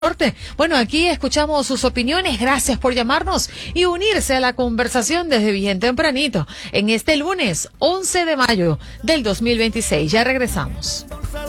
Norte. Bueno, aquí escuchamos sus opiniones. Gracias por llamarnos y unirse a la conversación desde bien tempranito en este lunes 11 de mayo del 2026. Ya regresamos.